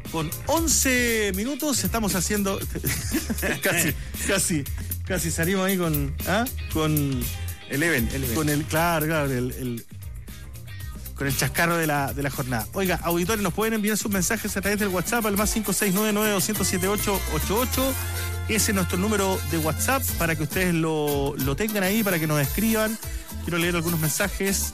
con 11 minutos. Estamos haciendo casi salimos ahí con Eleven. Con el con el chascarro de la jornada. Oiga, auditores, nos pueden enviar sus mensajes a través del WhatsApp al más 56992078888. Ese es nuestro número de WhatsApp para que ustedes lo tengan ahí, para que nos escriban. Quiero leer algunos mensajes.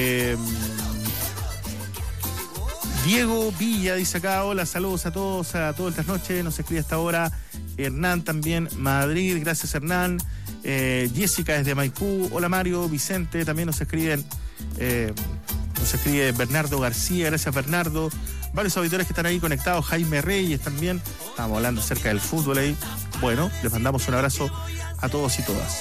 Diego Villa dice acá: hola, saludos a todos el trasnoche, nos escribe hasta ahora. Hernán también, Madrid, gracias Hernán. Jessica desde Maipú, hola Mario. Vicente también nos escribe Bernardo García, gracias Bernardo. Varios auditores que están ahí conectados, Jaime Reyes también, estamos hablando acerca del fútbol ahí. Bueno, les mandamos un abrazo a todos y todas.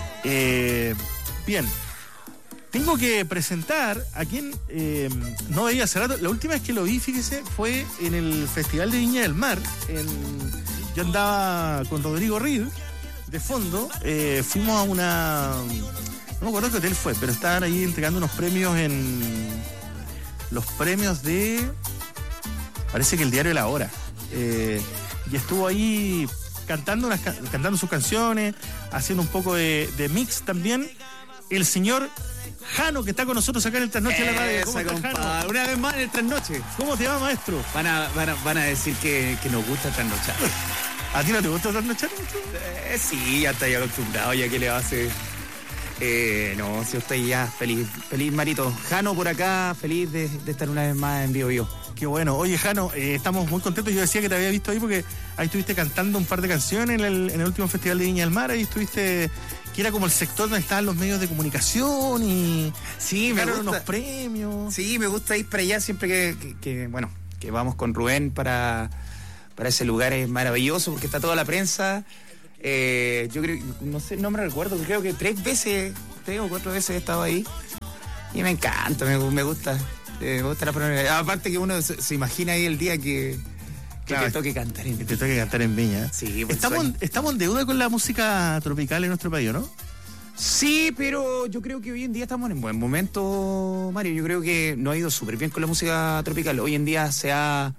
Bien, tengo que presentar a quien no veía hace rato. La última vez que lo vi, fíjese, fue en el Festival de Viña del Mar. Yo andaba con Rodrigo Reed de fondo, fuimos a una... No me acuerdo qué hotel fue, pero estaban ahí entregando unos premios los premios de... Parece que el diario La Hora. Y estuvo ahí cantando sus canciones, haciendo un poco de mix también. El señor Jano, que está con nosotros acá en el Trasnoche de la Radio. ¿Cómo está, Jano? Una vez más en el Trasnoche. ¿Cómo te va, maestro? Van a decir que nos gusta trasnochar. ¿A ti no te gusta trasnochar? Sí, ya estoy acostumbrado, ya que le va a hacer... no, si estoy ya feliz, Marito. Jano por acá, feliz de estar una vez más en Bio Bio. Qué bueno. Oye, Jano, estamos muy contentos. Yo decía que te había visto ahí porque ahí estuviste cantando un par de canciones en el último Festival de Viña del Mar. Ahí estuviste, que era como el sector donde estaban los medios de comunicación y... Sí, me gusta. Unos premios. Sí, me gusta ir para allá siempre que vamos con Rubén para ese lugar. Es maravilloso porque está toda la prensa. Yo creo, no me recuerdo, creo que 3 o 4 veces he estado ahí y me encanta, me gusta la primera. Aparte que uno se imagina ahí el día que te toque cantar en Viña. Sí, estamos en deuda con la música tropical en nuestro país, ¿no? Sí, pero yo creo que hoy en día estamos en buen momento, Mario. Yo creo que nos ha ido súper bien con la música tropical. Hoy en día se ha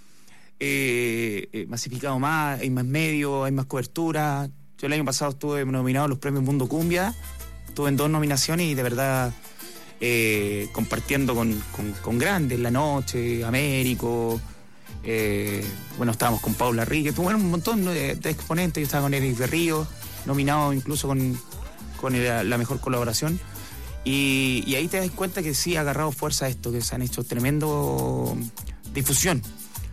masificado más, hay más medios, hay más cobertura. Yo el año pasado estuve nominado a los premios Mundo Cumbia, estuve en 2 nominaciones y de verdad compartiendo con grandes, La Noche, Américo, estábamos con Paula Rique, tuve un montón de exponentes. Yo estaba con Eric de Río, nominado incluso con la mejor colaboración, y ahí te das cuenta que sí ha agarrado fuerza esto, que se han hecho tremendo difusión.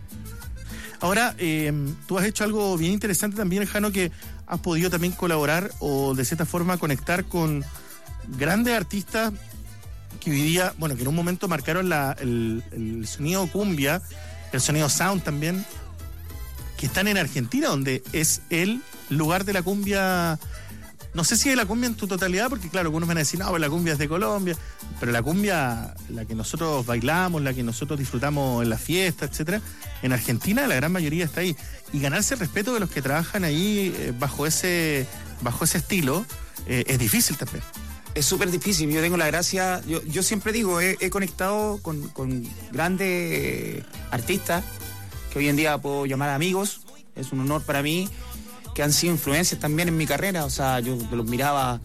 Ahora, tú has hecho algo bien interesante también, Jano, que has podido también colaborar o de cierta forma conectar con grandes artistas que hoy día, que en un momento marcaron el sonido cumbia, el sonido sound también, que están en Argentina, donde es el lugar de la cumbia. No sé si de la cumbia en tu totalidad, porque claro, algunos van a decir, no, la cumbia es de Colombia, pero la cumbia, la que nosotros bailamos, la que nosotros disfrutamos en la fiesta, etcétera, en Argentina la gran mayoría está ahí. Y ganarse el respeto de los que trabajan ahí bajo ese estilo es difícil también. Es súper difícil. Yo tengo la gracia, yo siempre digo, he conectado con grandes artistas que hoy en día puedo llamar amigos. Es un honor para mí, que han sido influencias también en mi carrera. O sea, yo los miraba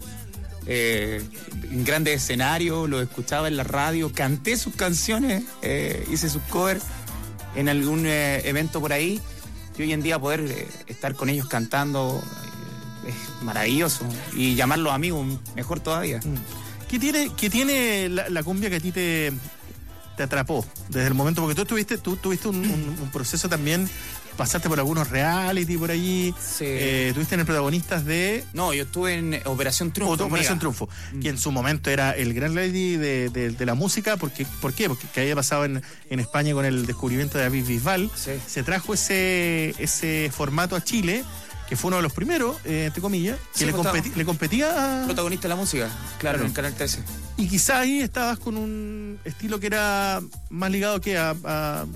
en grandes escenarios, los escuchaba en la radio, canté sus canciones, hice sus covers en algún evento por ahí, y hoy en día poder estar con ellos cantando es maravilloso, y llamarlos amigos mejor todavía. ¿Qué tiene la cumbia que a ti te atrapó desde el momento? Porque tú tuviste un proceso también, pasaste por algunos reality por allí. Sí. Estuviste en el Protagonistas de... No, yo estuve en Operación Triunfo. Operación Triunfo, que en su momento era el gran reality de la música. ¿Por qué? Porque había pasado en España con el descubrimiento de David Bisbal. Sí. Se trajo ese formato a Chile, que fue uno de los primeros, entre comillas, que le competía a... Protagonista de la música, claro, en Canal 13. Y quizás ahí estabas con un estilo que era más ligado que a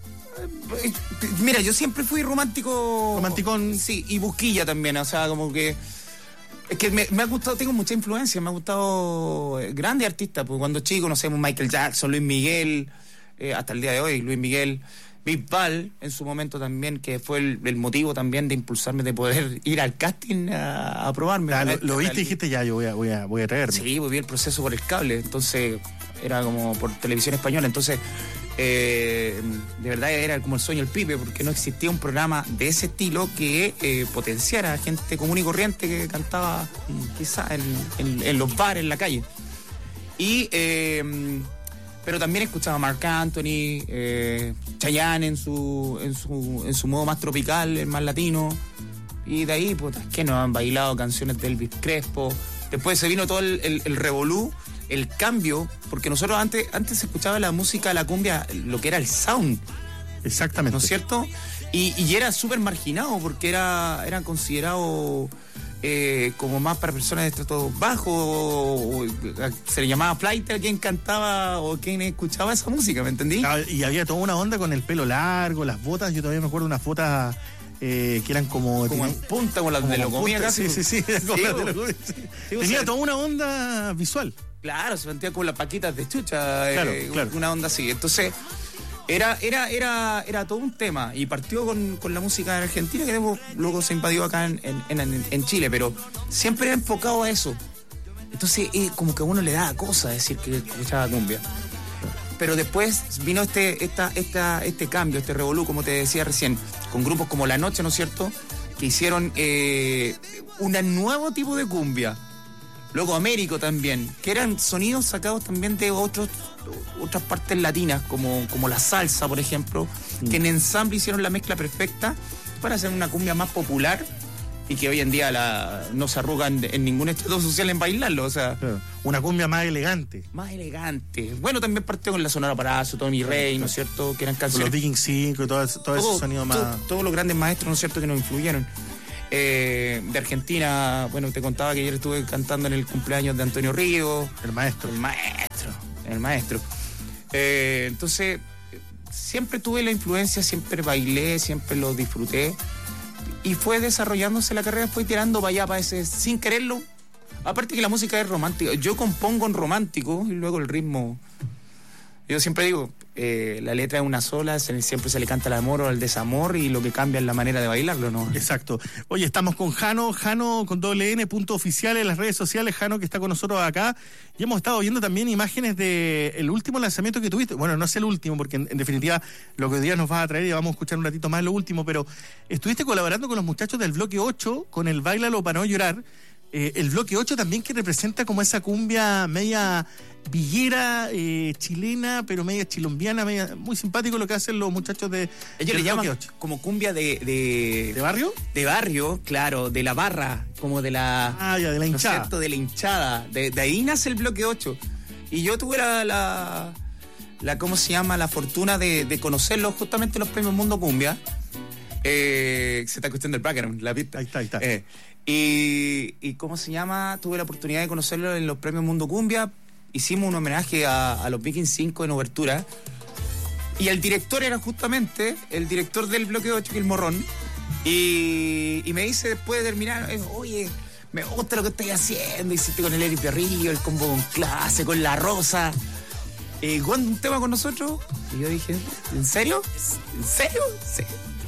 Mira, yo siempre fui romántico. Romanticón. Sí, y busquilla también, o sea, como que... Es que me ha gustado, tengo mucha influencia, me ha gustado grandes artistas, porque cuando chico, no sé, Michael Jackson, Luis Miguel, hasta el día de hoy, Luis Miguel, Bisbal en su momento también, que fue el motivo también de impulsarme de poder ir al casting a probarme. Lo viste y dijiste, ya, yo voy a traerme. Sí, pues vi el proceso por el cable, entonces era como por televisión española, entonces de verdad era como el sueño del Pipe, porque no existía un programa de ese estilo que potenciara a gente común y corriente que cantaba quizá en los bares, en la calle. Y pero también escuchaba a Marc Anthony, Chayanne en su modo más tropical, más latino, y de ahí, pues, que nos han bailado canciones de Elvis Crespo. Después se vino todo el revolú, el cambio, porque nosotros antes se escuchaba la música, la cumbia, lo que era el sound. Exactamente. ¿No es cierto? Y era súper marginado, porque eran considerados como más para personas de estrato bajo, o se le llamaba flight a quien cantaba o quien escuchaba esa música, ¿me entendí? Y había toda una onda con el pelo largo, las botas, yo todavía me acuerdo de unas botas que eran como en punta, como las de Locomía casi. Sí, tenía toda una onda visual. Claro, se sentía como las paquitas de chucha, claro. Una onda así. Entonces, era todo un tema. Y partió con la música en Argentina, que luego se invadió acá en Chile, pero siempre era enfocado a eso. Entonces, como que a uno le da cosa decir que escuchaba cumbia. Pero después vino este cambio, este revolú, como te decía recién, con grupos como La Noche, ¿no es cierto?, que hicieron un nuevo tipo de cumbia. Luego Américo también, que eran sonidos sacados también de otras partes latinas, como la salsa, por ejemplo, que en ensamble hicieron la mezcla perfecta para hacer una cumbia más popular y que hoy en día no se arrugan en ningún estrato social en bailarlo, o sea... Claro. Una cumbia más elegante. Más elegante. Bueno, también partió con la Sonora Parazo, Tony Rey, ¿no es cierto?, que eran canciones... Los Digging 5 y todo ese sonido más... Todos los grandes maestros, ¿no es cierto?, que nos influyeron. De Argentina, bueno, te contaba que ayer estuve cantando en el cumpleaños de Antonio Ríos. El maestro. Entonces, siempre tuve la influencia, siempre bailé, siempre lo disfruté. Y fue desarrollándose la carrera, fue tirando para allá, para ese, sin quererlo. Aparte que la música es romántica. Yo compongo en romántico y luego el ritmo... Yo siempre digo, la letra es una sola, siempre se le canta el amor o el desamor, y lo que cambia es la manera de bailarlo, ¿no? Exacto. Oye, estamos con Jano con doble N.oficial en las redes sociales, Jano, que está con nosotros acá, y hemos estado viendo también imágenes del último lanzamiento que tuviste. Bueno, no es el último, porque en definitiva lo que hoy día nos vas a traer, y vamos a escuchar un ratito más lo último, pero estuviste colaborando con los muchachos del Bloque 8, con el Báilalo para no llorar. El Bloque 8 también, que representa como esa cumbia media villera, chilena, pero media chilombiana, muy simpático lo que hacen los muchachos de... Ellos le llaman como cumbia ¿De barrio? De barrio, claro, de la barra, como de la... de la hinchada. ¿No es cierto? De la hinchada. De ahí nace el Bloque 8. Y yo tuve la ¿cómo se llama? La fortuna de conocerlos justamente en los premios Mundo Cumbia. Se está cuestión del background, la pista. Ahí está. Y ¿cómo se llama? Tuve la oportunidad de conocerlo en los premios Mundo Cumbia. Hicimos un homenaje a los Vikings 5 en obertura. Y el director era justamente el director del Bloque 8, que es el Morrón. Y me dice después de terminar, oye, me gusta lo que estáis haciendo. Hiciste con el Eric Perrillo, el combo con clase, con La Rosa. ¿Cuándo un tema con nosotros? Y yo dije, ¿en serio? ¿En serio? Sí.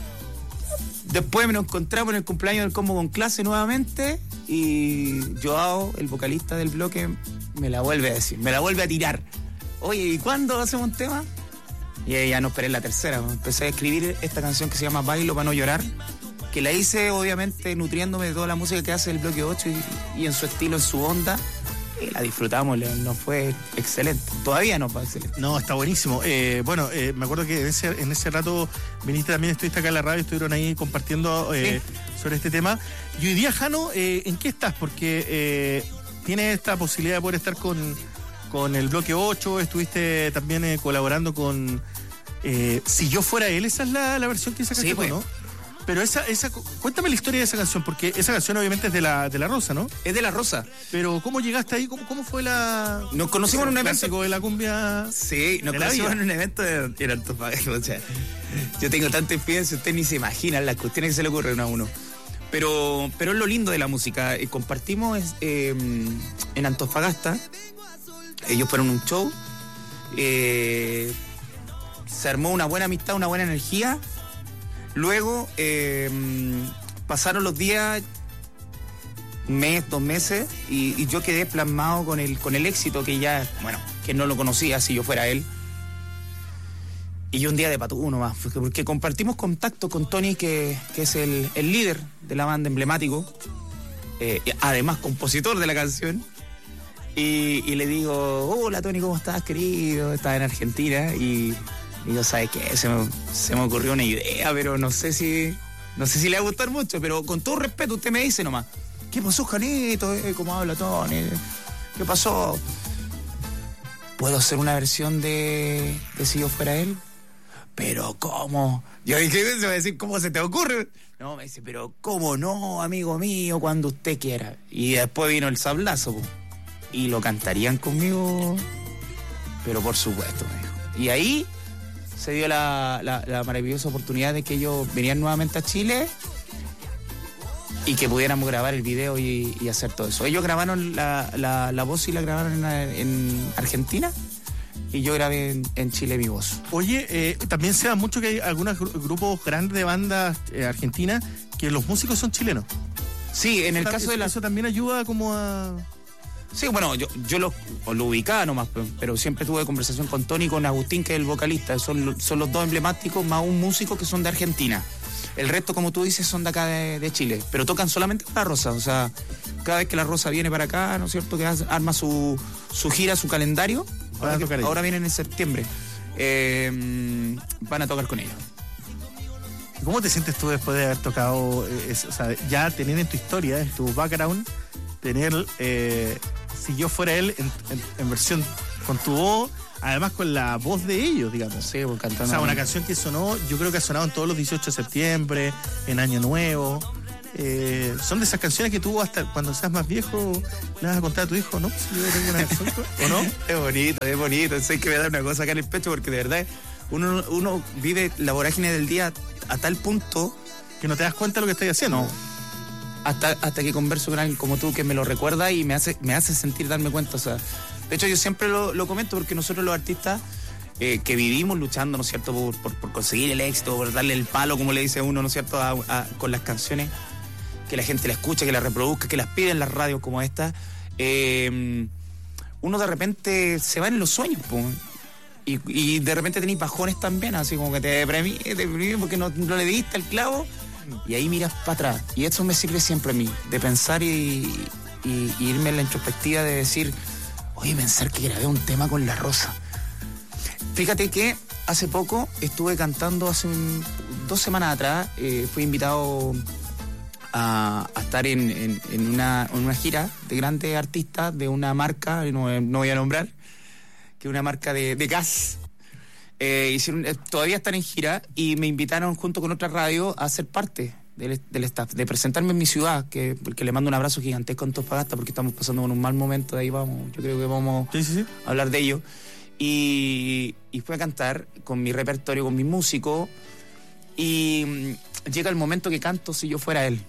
Después nos encontramos en el cumpleaños del combo con clase nuevamente, y Joao, el vocalista del bloque, me la vuelve a decir, me la vuelve a tirar. Oye, ¿y cuándo hacemos un tema? Y ya no esperé la tercera. Empecé a escribir esta canción que se llama Bailo para no llorar, que la hice obviamente nutriéndome de toda la música que hace el Bloque 8 y en su estilo, en su onda. Y la disfrutamos, nos fue excelente. Todavía nos fue excelente. No, está buenísimo. Me acuerdo que en ese rato viniste también, estuviste acá en la radio, estuvieron ahí compartiendo sobre este tema. Y hoy día, Jano, ¿en qué estás? Porque tienes esta posibilidad de poder estar con el Bloque 8, estuviste también colaborando con Si Yo Fuera Él, esa es la versión que sacaste, sí, pues, ¿no? Pero cuéntame la historia de esa canción, porque esa canción obviamente es de la Rosa, ¿no? Es de La Rosa. Pero ¿cómo llegaste ahí? ¿Cómo fue Nos conocimos en un evento clásico de la cumbia? Sí, nos conocimos en un evento en Antofagasta. O sea, yo tengo tanta experiencia, ustedes ni se imaginan las cuestiones que se le ocurren a uno. Pero es lo lindo de la música. Compartimos en Antofagasta. Ellos fueron un show. se armó una buena amistad, una buena energía. Luego pasaron los días, mes, 2 meses, y yo quedé plasmado con el éxito que ya, bueno, que no lo conocía si yo fuera él. Y yo un día de patú nomás, porque compartimos contacto con Tony, que es el líder de la banda, emblemático, además compositor de la canción. Y le digo, hola Tony, ¿cómo estás, querido? Estaba en Argentina y yo, ¿sabes qué? Se me ocurrió una idea, pero no sé si le va a gustar mucho, pero con todo respeto usted me dice nomás, ¿qué pasó, Janito? ¿Cómo habla Tony? ¿Qué pasó? ¿Puedo hacer una versión de Si yo fuera él? ¿Pero cómo? Yo dije, se va a decir, ¿cómo se te ocurre? No, me dice, pero ¿cómo no, amigo mío? Cuando usted quiera. Y después vino el sablazo, y lo cantarían conmigo, pero por supuesto, me dijo. Y ahí se dio la maravillosa oportunidad de que ellos venían nuevamente a Chile y que pudiéramos grabar el video y hacer todo eso. Ellos grabaron la voz y la grabaron en Argentina, y yo grabé en Chile mi voz. Oye, también se da mucho que hay algunos grupos grandes de bandas argentinas que los músicos son chilenos. Sí, en el caso de eso también ayuda como a... Sí, bueno, yo lo ubicaba nomás, pero siempre tuve conversación con Tony y con Agustín, que es el vocalista. Son los dos emblemáticos, más un músico, que son de Argentina. El resto, como tú dices, son de acá de Chile, pero tocan solamente con La Rosa. O sea, cada vez que La Rosa viene para acá, ¿no es cierto?, que arma su gira, su calendario. Ahora vienen en septiembre. Van a tocar con ellos. ¿Cómo te sientes tú después de haber tocado, o sea, ya tener en tu historia, en tu background, tener Si yo fuera él en versión con tu voz, además con la voz de ellos, digamos? Sí, cantando. O sea, una canción que sonó, yo creo que ha sonado en todos los 18 de septiembre, en Año Nuevo. Son de esas canciones que tú hasta cuando seas más viejo le vas a contar a tu hijo, ¿no? Si yo tengo una canción, ¿o no? Es bonito. Sé que me da una cosa acá en el pecho, porque de verdad uno vive la vorágine del día a tal punto que no te das cuenta de lo que estás haciendo. No. Hasta que converso con alguien como tú que me lo recuerda y me hace sentir, darme cuenta. O sea, de hecho, yo siempre lo comento, porque nosotros los artistas que vivimos luchando, ¿no es cierto?, por conseguir el éxito, por darle el palo, como le dice uno, ¿no es cierto?, con las canciones, que la gente la escuche, que la reproduzca, que las pide en las radios como esta. Uno de repente se va en los sueños, y de repente tenés bajones también, así como que te deprimís porque no le diste el clavo. Y ahí miras para atrás. Y eso me sirve siempre a mí, de pensar y irme en la introspectiva de decir, oye, pensar que grabé un tema con La Rosa. Fíjate que hace poco estuve cantando, hace 2 semanas atrás, fui invitado a estar en una gira de grandes artistas de una marca, no voy a nombrar, que es una marca de gas. Todavía están en gira y me invitaron junto con otra radio a ser parte del staff, de presentarme en mi ciudad, porque le mando un abrazo gigantesco a Antofagasta, porque estamos pasando por un mal momento. De ahí yo creo que vamos a hablar de ello. Y fui a cantar con mi repertorio, con mi músico, y llega el momento que canto Si yo fuera él.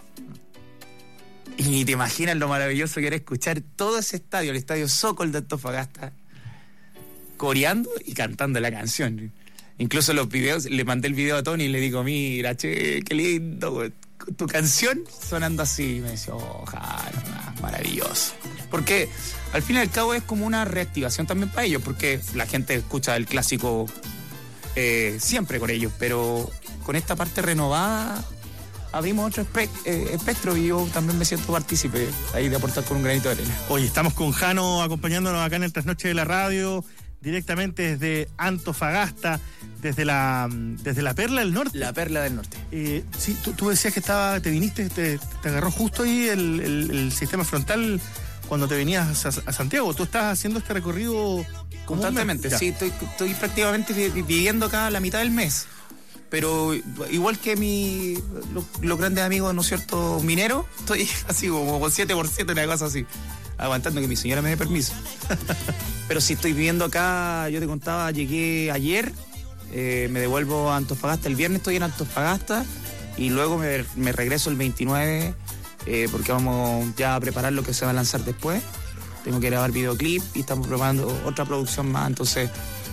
Y te imaginas lo maravilloso que era escuchar todo ese estadio, el estadio Sokol de Antofagasta, coreando y cantando la canción. Incluso los videos, le mandé el video a Tony y le digo, mira, che, qué lindo, tu canción sonando así. Y me decía, ojalá, maravilloso. Porque al fin y al cabo es como una reactivación también para ellos, porque la gente escucha el clásico siempre con ellos, pero con esta parte renovada abrimos otro espectro, y yo también me siento partícipe ahí de aportar con un granito de arena. Oye, estamos con Jano acompañándonos acá en el Trasnoche de la Radio, directamente desde Antofagasta, desde la Perla del Norte. La Perla del Norte. Sí, tú decías que te viniste, te agarró justo ahí el sistema frontal cuando te venías a Santiago. Tú estás haciendo este recorrido constantemente. Sí, estoy prácticamente viviendo acá la mitad del mes. Pero igual que los grandes amigos, ¿no es cierto?, mineros, estoy así como con 7x7, una cosa así, aguantando que mi señora me dé permiso. Pero sí estoy viviendo acá. Yo te contaba, llegué ayer, me devuelvo a Antofagasta, el viernes estoy en Antofagasta, y luego me regreso el 29, porque vamos ya a preparar lo que se va a lanzar después. Tengo que grabar videoclip y estamos preparando otra producción más, entonces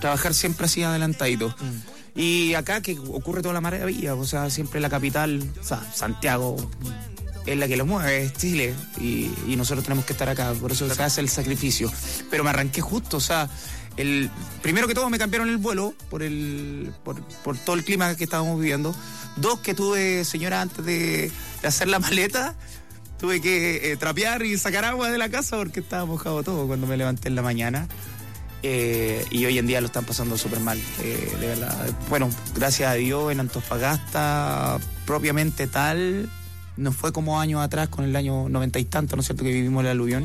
trabajar siempre así adelantadito. Y acá que ocurre toda la maravilla, o sea, siempre la capital, o sea, Santiago es la que lo mueve, es Chile, y nosotros tenemos que estar acá, por eso se hace el sacrificio. Pero me arranqué justo, o sea, primero que todo me cambiaron el vuelo por todo el clima que estábamos viviendo. 2, que tuve, señora, antes de hacer la maleta, tuve que trapear y sacar agua de la casa porque estaba mojado todo cuando me levanté en la mañana. Y hoy en día lo están pasando súper mal, de verdad. Bueno, gracias a Dios en Antofagasta propiamente tal no fue como años atrás con el año 90 y tanto, ¿no es cierto?, que vivimos el aluvión,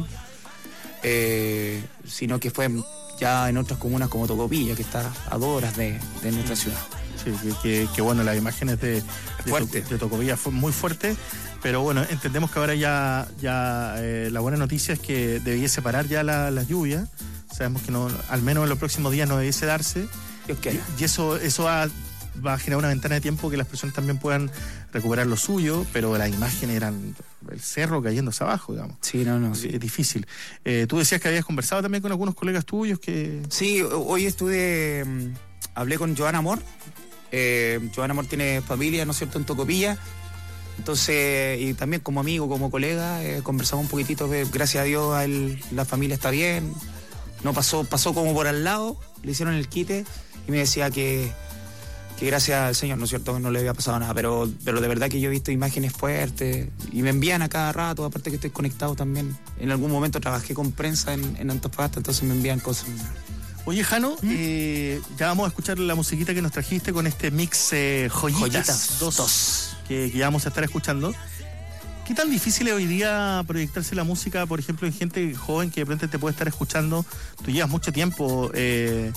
sino que fue ya en otras comunas como Tocopilla, que está a 2 horas de nuestra ciudad. Sí, que bueno, las imágenes de Tocopilla fue muy fuerte, pero bueno, entendemos que ahora ya la buena noticia es que debiese parar ya la lluvia. Sabemos que no, al menos en los próximos días no debiese darse. Y eso va a generar una ventana de tiempo que las personas también puedan recuperar lo suyo, pero las imágenes eran el cerro cayéndose abajo, digamos. Sí, no. Sí. Es difícil. Tú decías que habías conversado también con algunos colegas tuyos que... Sí, hoy hablé con Joan Amor. Joan Amor tiene familia, ¿no es cierto?, en Tocopilla. Entonces, y también como amigo, como colega, conversamos un poquitito, gracias a Dios a él, la familia está bien. No pasó como por al lado, le hicieron el quite y me decía que gracias al Señor, ¿no es cierto?, no le había pasado nada, pero de verdad que yo he visto imágenes fuertes y me envían a cada rato, aparte que estoy conectado también. En algún momento trabajé con prensa en Antofagasta, entonces me envían cosas. Oye, Jano, ya vamos a escuchar la musiquita que nos trajiste con este mix Joyitas 2 que ya vamos a estar escuchando. ¿Qué tan difícil es hoy día proyectarse la música, por ejemplo, en gente joven que de pronto te puede estar escuchando? Tú llevas mucho tiempo en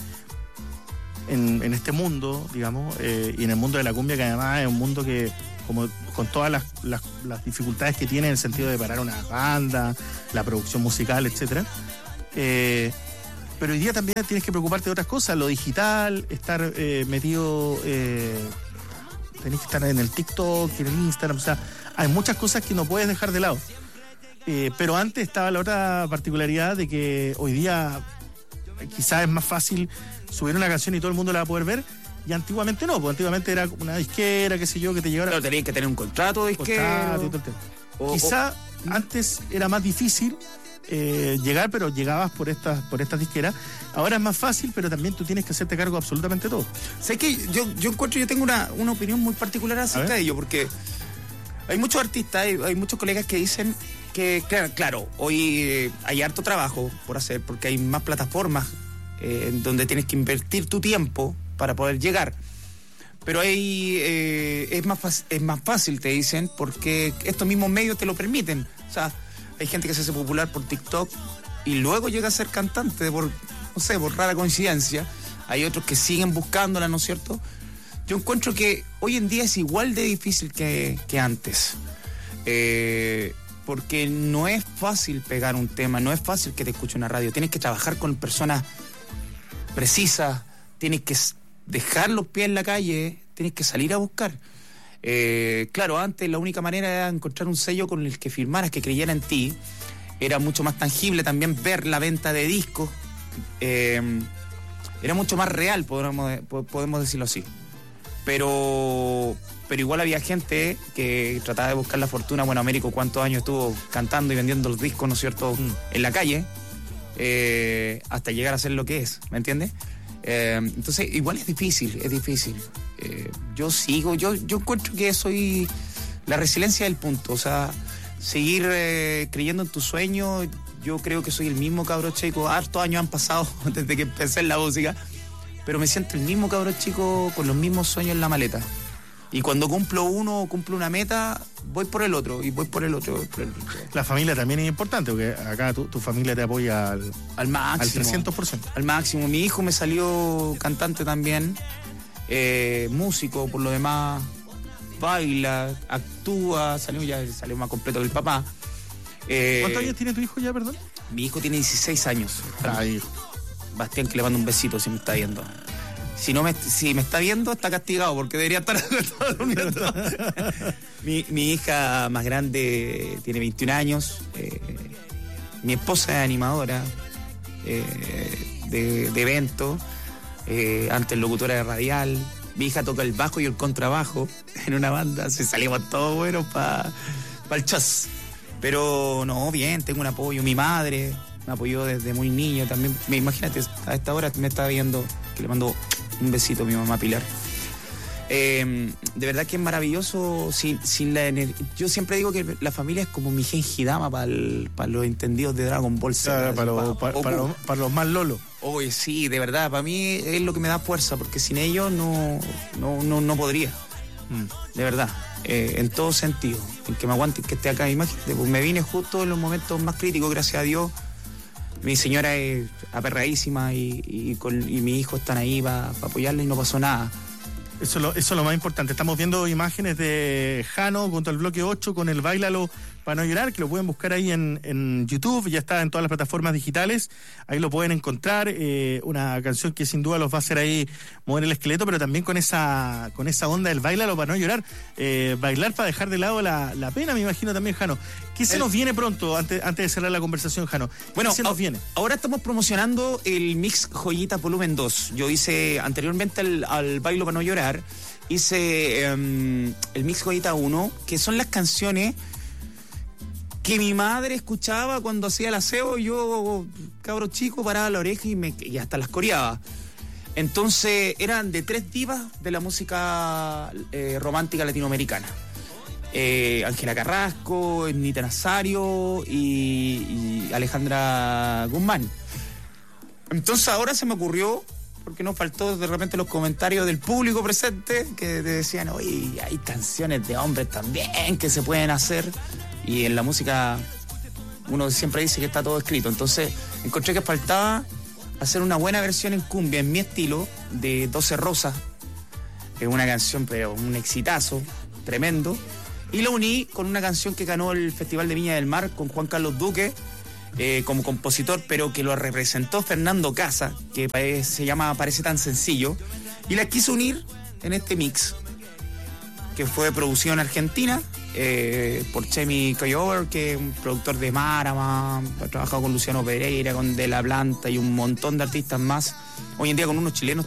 este mundo, digamos, y en el mundo de la cumbia, que además es un mundo que, como con todas las dificultades que tiene en el sentido de parar una banda, la producción musical, etcétera. Pero hoy día también tienes que preocuparte de otras cosas, lo digital, estar metido, tenés que estar en el TikTok, en el Instagram, o sea, hay muchas cosas que no puedes dejar de lado. Pero antes estaba la otra particularidad de que hoy día quizás es más fácil subir una canción y todo el mundo la va a poder ver, y antiguamente no, porque antiguamente era una disquera, qué sé yo, que te llevara... Pero tenías que tener un contrato de disquera. Quizá antes era más difícil llegar, pero llegabas por estas disqueras. Ahora es más fácil, pero también tú tienes que hacerte cargo de absolutamente todo. Sé que yo tengo una opinión muy particular acerca de ello, porque hay muchos artistas, hay muchos colegas que dicen que, claro, hoy hay harto trabajo por hacer, porque hay más plataformas en donde tienes que invertir tu tiempo para poder llegar. Pero es más fácil, te dicen, porque estos mismos medios te lo permiten. O sea, hay gente que se hace popular por TikTok y luego llega a ser cantante por rara coincidencia. Hay otros que siguen buscándola, ¿no es cierto? Yo encuentro que hoy en día es igual de difícil que antes. Porque no es fácil pegar un tema, no es fácil que te escuche una radio. Tienes que trabajar con personas precisas, tienes que dejar los pies en la calle, tienes que salir a buscar. Claro, antes la única manera era encontrar un sello con el que firmaras, que creyera en ti. Era mucho más tangible también ver la venta de discos. Era mucho más real, podemos decirlo así. Pero igual había gente que trataba de buscar la fortuna. Bueno, Américo, ¿cuántos años estuvo cantando y vendiendo los discos, ¿no es cierto?, en la calle, hasta llegar a ser lo que es, ¿me entiendes? Entonces, igual es difícil. Yo encuentro que soy la resiliencia del punto, o sea, seguir creyendo en tu sueño. Yo creo que soy el mismo cabro chico, hartos años han pasado desde que empecé en la música, pero me siento el mismo cabro chico con los mismos sueños en la maleta. Y cuando cumplo una meta, voy por el otro, y voy por el otro. La familia también es importante, porque acá tu familia te apoya al máximo. Al 300%. Al máximo. Mi hijo me salió cantante también, músico, por lo demás, baila, actúa, salió más completo que el papá. ¿Cuántos años tiene tu hijo ya, perdón? Mi hijo tiene 16 años. Ay. Bastián, que le mando un besito si me está viendo. Si me está viendo, está castigado, porque debería estar durmiendo. Mi hija más grande tiene 21 años. Mi esposa es animadora de eventos. antes locutora de radial. Mi hija toca el bajo y el contrabajo en una banda, se salimos todos buenos para el chas. Pero no, bien, tengo un apoyo. Mi madre me apoyó desde muy niño también. Imagínate, a esta hora me está viendo, que le mando un besito a mi mamá Pilar. De verdad que es maravilloso sin la energía. Yo siempre digo que la familia es como mi Genji-Dama para los entendidos de Dragon Ball Z. Claro, para los más lolos. Oye, sí, de verdad, para mí es lo que me da fuerza, porque sin ellos no podría. De verdad, en todo sentido. En que me aguante, que esté acá. Imagínate, pues me vine justo en los momentos más críticos, gracias a Dios. Mi señora es aperradísima y mi hijo están ahí para apoyarla y no pasó nada. Eso es lo más importante. Estamos viendo imágenes de Jano contra el bloque 8 con el Báilalo para no llorar, que lo pueden buscar ahí en YouTube, ya está en todas las plataformas digitales, ahí lo pueden encontrar, una canción que sin duda los va a hacer ahí mover el esqueleto, pero también con esa onda del Báilalo para no llorar, bailar para dejar de lado la pena, me imagino también, Jano. ¿Qué se nos viene pronto, antes de cerrar la conversación, Jano? Bueno, ¿qué se nos viene? Ahora estamos promocionando el Mix Joyita Volumen 2. Yo hice anteriormente al Bailo para no llorar, hice el Mix Joyita 1, que son las canciones que mi madre escuchaba cuando hacía el aseo. Yo, cabro chico, paraba la oreja y hasta las coreaba. Entonces eran de 3 divas de la música romántica latinoamericana. Ángela Carrasco, Nita Nazario y Alejandra Guzmán. Entonces ahora se me ocurrió, porque nos faltó de repente los comentarios del público presente que decían, oye, hay canciones de hombres también que se pueden hacer, y en la música uno siempre dice que está todo escrito. Entonces encontré que faltaba hacer una buena versión en cumbia, en mi estilo, de 12 Rosas. Es una canción, pero un exitazo tremendo. Y lo uní con una canción que ganó el Festival de Viña del Mar con Juan Carlos Duque como compositor, pero que lo representó Fernando Casa, que se llama Parece tan sencillo, y la quise unir en este mix, que fue producido en Argentina por Chemi Coyover, que es un productor de Marama, ha trabajado con Luciano Pereira, con De La Planta y un montón de artistas más. Hoy en día con unos chilenos